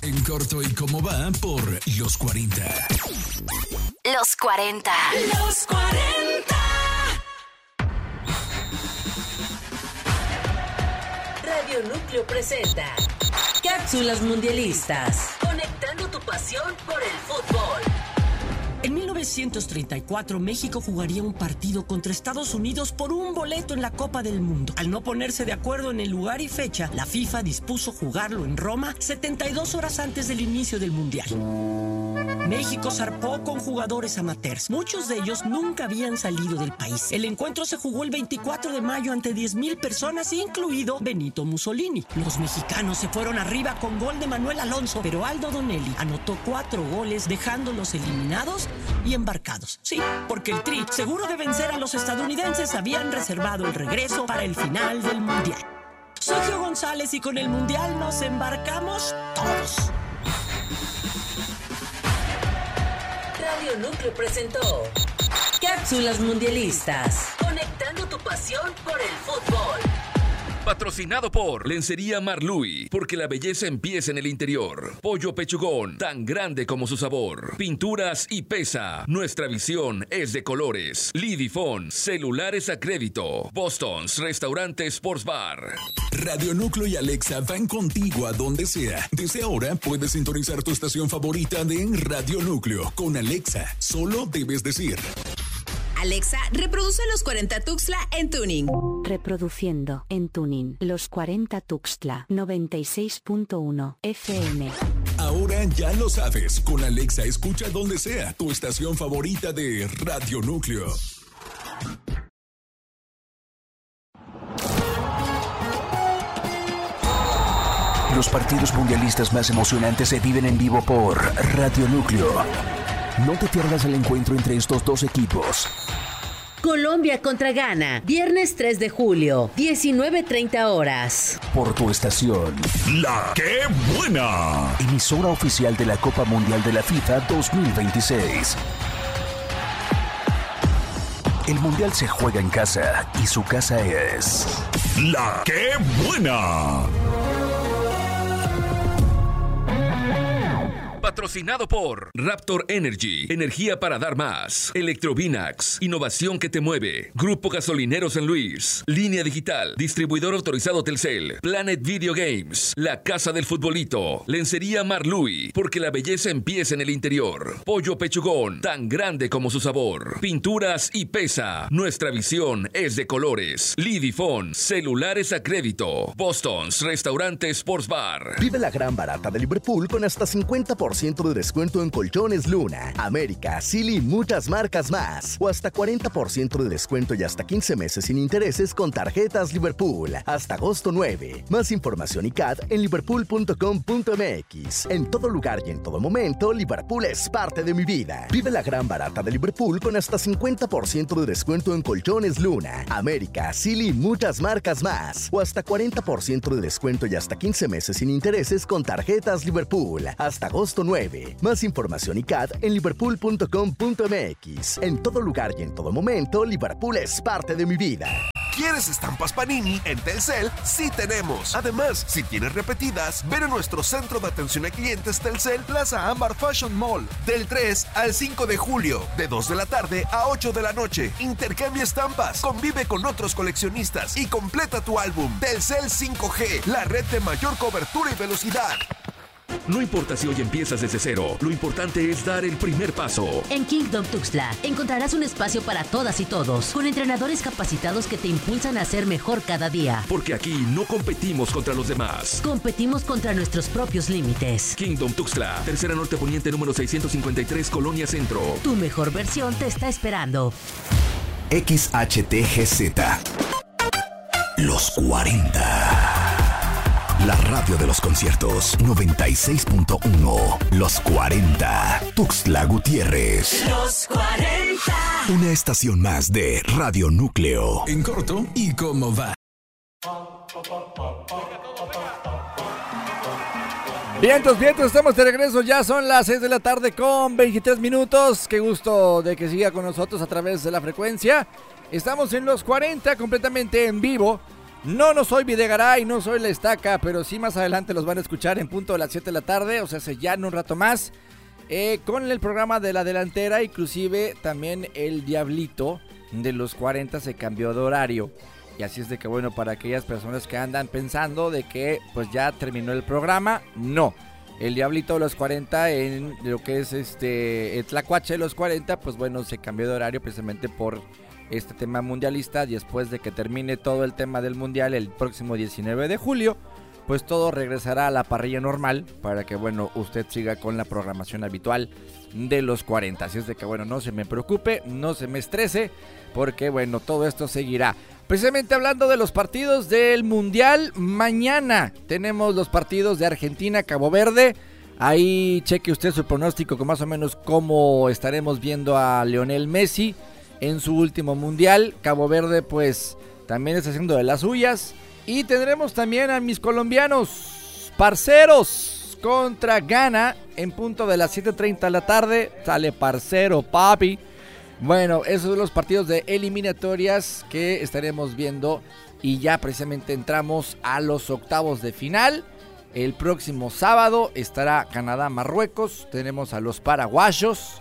En corto y cómo va por los 40. Los 40. Los 40. Radio Núcleo presenta Cápsulas Mundialistas. Conectando tu pasión por el fútbol. En 1934, México jugaría un partido contra Estados Unidos por un boleto en la Copa del Mundo. Al no ponerse de acuerdo en el lugar y fecha, la FIFA dispuso jugarlo en Roma 72 horas antes del inicio del Mundial. México zarpó con jugadores amateurs. Muchos de ellos nunca habían salido del país. El encuentro se jugó el 24 de mayo ante 10,000 personas, incluido Benito Mussolini. Los mexicanos se fueron arriba con gol de Manuel Alonso, pero Aldo Donelli anotó 4 goles, dejándolos eliminados y embarcados. Sí, porque el Tri, seguro de vencer a los estadounidenses, habían reservado el regreso para el final del Mundial. Soy Gio González y con el Mundial nos embarcamos todos. Radio Núcleo presentó Cápsulas Mundialistas. Conectando tu pasión por el fútbol. Patrocinado por Lencería Marluy, porque la belleza empieza en el interior. Pollo Pechugón, tan grande como su sabor. Pinturas y Pesa, nuestra visión es de colores. Lidifón, celulares a crédito. Boston's Restaurante Sports Bar. Radio Núcleo y Alexa van contigo a donde sea. Desde ahora puedes sintonizar tu estación favorita de Radio Núcleo. Con Alexa, solo debes decir: Alexa, reproduce los 40 Tuxtla en tuning. Reproduciendo en tuning los 40 Tuxtla 96.1 FM. Ahora ya lo sabes. Con Alexa escucha donde sea tu estación favorita de Radio Núcleo. Los partidos mundialistas más emocionantes se viven en vivo por Radio Núcleo. No te pierdas el encuentro entre estos dos equipos. Colombia contra Ghana, viernes 3 de julio, 19:30 horas. Por tu estación. ¡La qué buena! Emisora oficial de la Copa Mundial de la FIFA 2026. El Mundial se juega en casa y su casa es... ¡La qué buena! Patrocinado por Raptor Energy, energía para dar más. Electrovinax, innovación que te mueve. Grupo Gasolinero San Luis. Línea Digital, distribuidor autorizado Telcel. Planet Video Games, la casa del futbolito. Lencería Marluy, porque la belleza empieza en el interior. Pollo Pechugón, tan grande como su sabor. Pinturas y Pesa, nuestra visión es de colores. Lidifón, celulares a crédito. Boston's Restaurante Sports Bar. Vive la gran barata de Liverpool con hasta 50% de descuento en colchones Luna, América, Silly y muchas marcas más. O hasta 40% de descuento y hasta 15 meses sin intereses con tarjetas Liverpool. Hasta agosto 9. Más información y CAD en liverpool.com.mx. En todo lugar y en todo momento, Liverpool es parte de mi vida. Vive la gran barata de Liverpool con hasta 50% de descuento en colchones Luna, América, Silly y muchas marcas más. O hasta 40% de descuento y hasta 15 meses sin intereses con tarjetas Liverpool. Hasta agosto 9. Más información y CAD en liverpool.com.mx. En todo lugar y en todo momento, Liverpool es parte de mi vida. ¿Quieres estampas Panini? En Telcel sí tenemos. Además, si tienes repetidas, ven a nuestro centro de atención a clientes Telcel Plaza Ámbar Fashion Mall del 3 al 5 de julio, de 2 de la tarde a 8 de la noche. Intercambia estampas, convive con otros coleccionistas y completa tu álbum. Telcel 5G, la red de mayor cobertura y velocidad. No importa si hoy empiezas desde cero, lo importante es dar el primer paso. En Kingdom Tuxtla encontrarás un espacio para todas y todos, con entrenadores capacitados que te impulsan a ser mejor cada día. Porque aquí no competimos contra los demás. Competimos contra nuestros propios límites. Kingdom Tuxtla, Tercera Norte Poniente número 653, Colonia Centro. Tu mejor versión te está esperando. XHTGZ. Los 40. La radio de los conciertos 96.1. Los 40. Tuxtla Gutiérrez. Los 40. Una estación más de Radio Núcleo. En corto y cómo va. Vientos, estamos de regreso, ya son las 6 de la tarde con 23 minutos. Qué gusto de que siga con nosotros a través de la frecuencia. Estamos en los 40 completamente en vivo. No soy Videgaray, no soy La Estaca, pero sí más adelante los van a escuchar en punto de las 7 de la tarde, o sea, ya en un rato más, con el programa de la delantera, inclusive también el Diablito de los 40 se cambió de horario. Y así es de que bueno, para aquellas personas que andan pensando de que pues ya terminó el programa, no. El Diablito de los 40 en lo que es el Tlacuache de los 40, pues bueno, se cambió de horario precisamente por este tema mundialista. Después de que termine todo el tema del mundial el próximo 19 de julio, pues todo regresará a la parrilla normal para que bueno, usted siga con la programación habitual de los 40. Así es de que bueno, no se me preocupe, no se me estrese, porque bueno, todo esto seguirá. Precisamente hablando de los partidos del mundial, mañana tenemos los partidos de Argentina, Cabo Verde. Ahí cheque usted su pronóstico con más o menos cómo estaremos viendo a Lionel Messi en su último mundial. Cabo Verde pues también está haciendo de las suyas. Y tendremos también a mis colombianos parceros contra Ghana en punto de las 7:30 de la tarde. Sale parcero, papi. Bueno, esos son los partidos de eliminatorias que estaremos viendo. Y ya precisamente entramos a los octavos de final. El próximo sábado estará Canadá-Marruecos. Tenemos a los paraguayos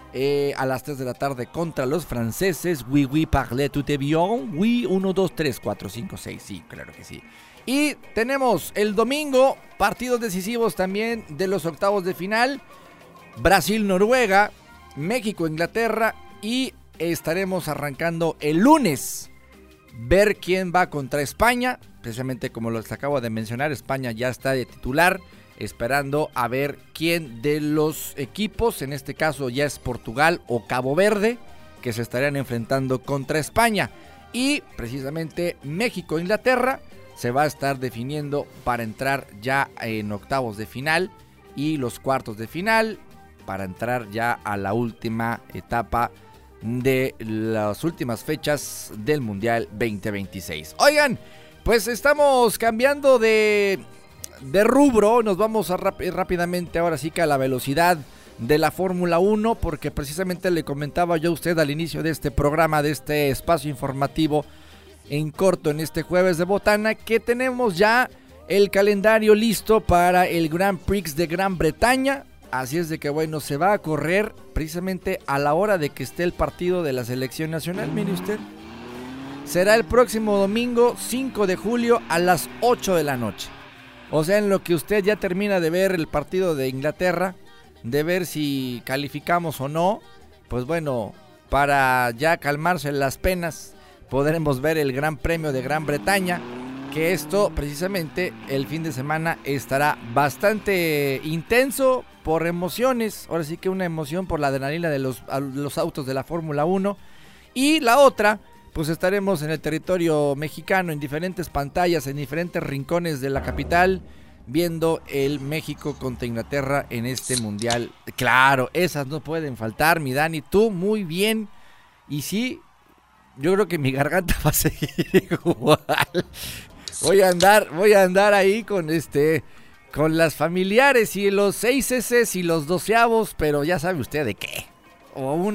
a las 3 de la tarde contra los franceses. Oui, parlez tout est bien. Oui, 1, 2, 3, 4, 5, 6. Sí, claro que sí. Y tenemos el domingo partidos decisivos también de los octavos de final. Brasil-Noruega, México-Inglaterra. Y estaremos arrancando el lunes ver quién va contra España. Precisamente como les acabo de mencionar, España ya está de titular, esperando a ver quién de los equipos, en este caso ya es Portugal o Cabo Verde, que se estarían enfrentando contra España. Y precisamente México-Inglaterra se va a estar definiendo para entrar ya en octavos de final y los cuartos de final para entrar ya a la última etapa de las últimas fechas del Mundial 2026. Oigan, pues estamos cambiando de rubro, nos vamos rápidamente ahora sí que a la velocidad de la Fórmula 1, porque precisamente le comentaba yo a usted al inicio de este programa, de este espacio informativo en corto en este jueves de botana, que tenemos ya el calendario listo para el Grand Prix de Gran Bretaña. Así es de que bueno, se va a correr precisamente a la hora de que esté el partido de la selección nacional, mire usted. Será el próximo domingo 5 de julio a las 8 de la noche. O sea, en lo que usted ya termina de ver el partido de Inglaterra, de ver si calificamos o no, pues bueno, para ya calmarse las penas, podremos ver el Gran Premio de Gran Bretaña, que esto precisamente el fin de semana estará bastante intenso por emociones. Ahora sí que una emoción por la adrenalina de los autos de la Fórmula 1. Y la otra, pues estaremos en el territorio mexicano, en diferentes pantallas, en diferentes rincones de la capital, viendo el México contra Inglaterra en este mundial. Claro, esas no pueden faltar, mi Dani, tú muy bien. Y sí, yo creo que mi garganta va a seguir igual. Voy a andar ahí con con las familiares y los 6 y los 12avos, pero ya sabe usted de qué. O un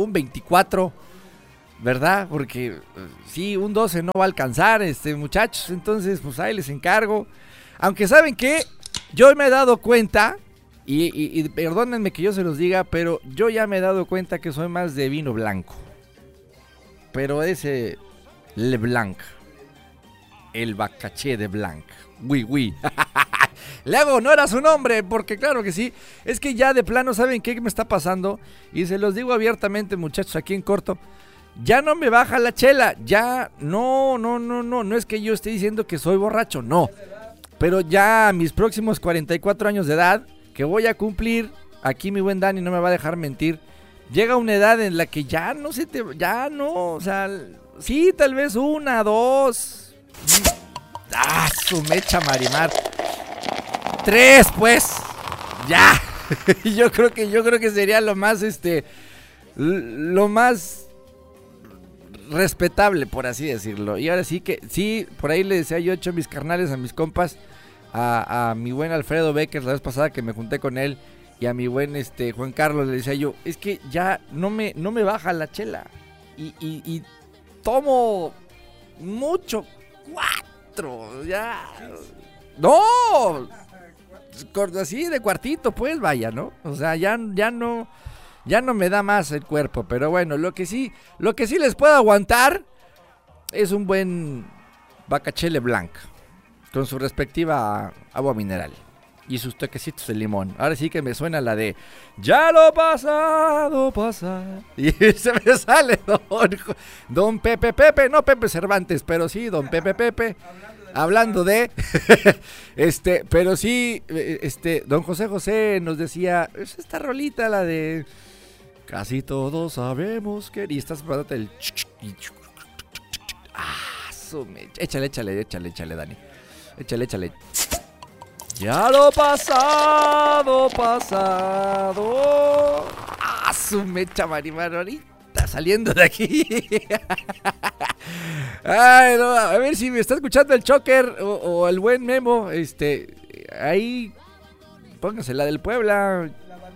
24, ¿verdad? Porque sí, un 12 no va a alcanzar, muchachos, entonces pues ahí les encargo. Aunque saben que yo me he dado cuenta, y perdónenme que yo se los diga, pero yo ya me he dado cuenta que soy más de vino blanco. Pero ese Le Blanc, el Bacaché de Blanc, oui. Le hago honor a su nombre, porque claro que sí. Es que ya de plano, ¿saben qué me está pasando? Y se los digo abiertamente, muchachos, aquí en corto. Ya no me baja la chela. Ya, no es que yo esté diciendo que soy borracho, no. Pero ya a mis próximos 44 años de edad, que voy a cumplir, aquí mi buen Dani no me va a dejar mentir, llega una edad en la que ya no, o sea, sí, tal vez 1, 2. Su mecha Marimar. 3, pues. Ya. Yo creo que sería lo más respetable, por así decirlo. Y ahora sí que sí, por ahí le decía yo a mis carnales, a mis compas, a mi buen Alfredo Becker la vez pasada que me junté con él, y a mi buen Juan Carlos le decía yo, es que ya no me baja la chela y tomo mucho. 4, ya. No, así de cuartito, pues vaya, ¿no? O sea, ya no me da más el cuerpo, pero bueno, lo que sí les puedo aguantar es un buen Bacachele Blanc con su respectiva agua mineral y sus toquecitos de limón. Ahora sí que me suena la de ya lo pasado pasa. Y se me sale don Pepe, no Pepe Cervantes, pero sí don Pepe. Hablando de pero sí, don José nos decía, es esta rolita, la de casi todos sabemos que... Y estás preparándote el... Échale, Dani. Échale. Ya lo pasado. Su mecha, Marimar, ahorita saliendo de aquí. Ay, no, a ver si me está escuchando el Choker o el buen Memo. Ahí, póngase la del Puebla.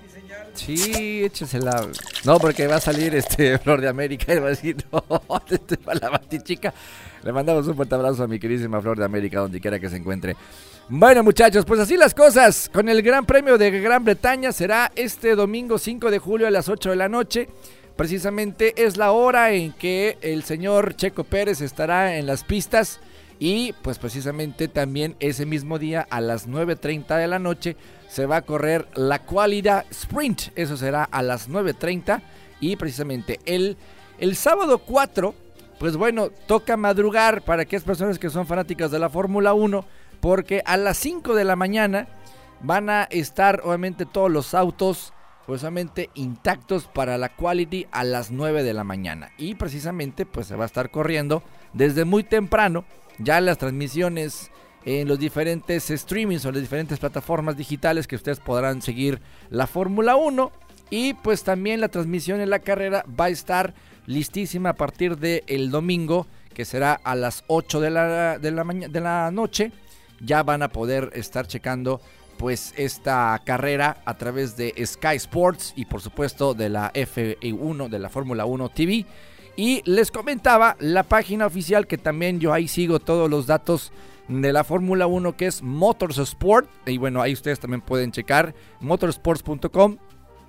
Sí, échesela. No, porque va a salir Flor de América y va a decir, no, para la Batichica. Le mandamos un fuerte abrazo a mi queridísima Flor de América, donde quiera que se encuentre. Bueno, muchachos, pues así las cosas. Con el Gran Premio de Gran Bretaña será este domingo 5 de julio a las 8 de la noche. Precisamente es la hora en que el señor Checo Pérez estará en las pistas. Y pues precisamente también ese mismo día a las 9:30 de la noche se va a correr la Quality Sprint. Eso será a las 9:30. Y precisamente el sábado 4, pues bueno, toca madrugar para aquellas personas que son fanáticas de la Fórmula 1. Porque a las 5 de la mañana van a estar obviamente todos los autos pues obviamente intactos para la Quality a las 9 de la mañana. Y precisamente pues se va a estar corriendo desde muy temprano. Ya las transmisiones en los diferentes streamings o las diferentes plataformas digitales que ustedes podrán seguir la Fórmula 1. Y pues también la transmisión en la carrera va a estar listísima a partir del domingo, que será a las 8 de la noche. Ya van a poder estar checando pues esta carrera a través de Sky Sports y por supuesto de la F1, de la Fórmula 1 TV. Y les comentaba la página oficial, que también yo ahí sigo todos los datos de la Fórmula 1, que es Motorsport. Y bueno, ahí ustedes también pueden checar motorsports.com.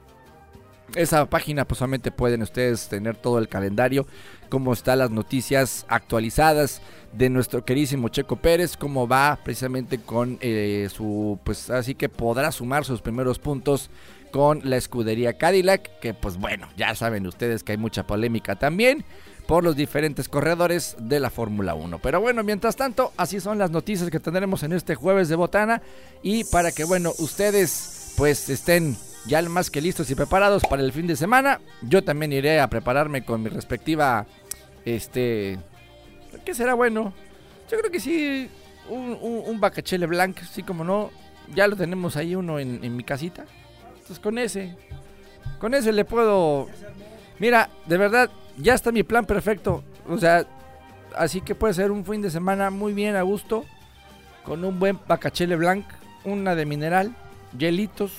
Esa página pues solamente pueden ustedes tener todo el calendario, cómo están las noticias actualizadas de nuestro queridísimo Checo Pérez, cómo va precisamente con pues así que podrá sumar sus primeros puntos con la escudería Cadillac, que pues bueno, ya saben ustedes que hay mucha polémica también por los diferentes corredores de la Fórmula 1. Pero bueno, mientras tanto, así son las noticias que tendremos en este jueves de botana, y para que bueno, ustedes pues estén ya más que listos y preparados para el fin de semana, yo también iré a prepararme con mi respectiva, ¿qué será bueno? Yo creo que sí, un Bacachele Blanc, sí como no, ya lo tenemos ahí uno en mi casita. Entonces con ese le puedo, mira, de verdad, ya está mi plan perfecto, o sea, así que puede ser un fin de semana muy bien a gusto, con un buen Bacachele Blanc, una de mineral, hielitos,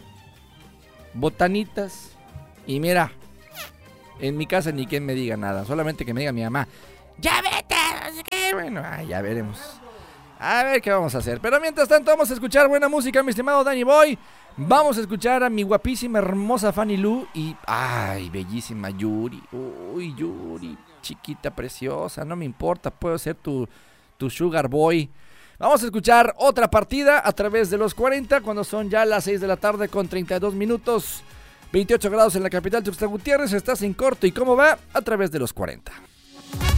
botanitas, y mira, en mi casa ni quien me diga nada, solamente que me diga mi mamá, ya vete, no sé qué. Bueno, ya veremos, a ver qué vamos a hacer. Pero mientras tanto vamos a escuchar buena música, mi estimado Danny Boy. Vamos a escuchar a mi guapísima, hermosa Fanny Lu y, ay, bellísima Yuri. Uy, Yuri, chiquita, preciosa, no me importa, puedo ser tu sugar boy. Vamos a escuchar otra partida a través de los 40, cuando son ya las 6 de la tarde con 32 minutos, 28 grados en la capital Tuxtla Gutiérrez. Estás en corto y cómo va a través de los 40.